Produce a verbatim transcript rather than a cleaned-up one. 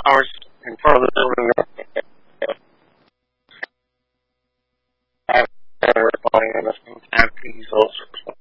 hours in front of the building. I was replying on the same time to these also.